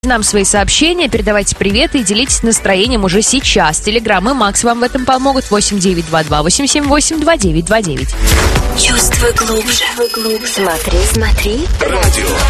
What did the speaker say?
нам свои сообщения, передавайте приветы и делитесь настроением уже сейчас. Телеграм и Макс вам в этом помогут. 8922-878-2929. Чувствуй глубже. Смотри. Радио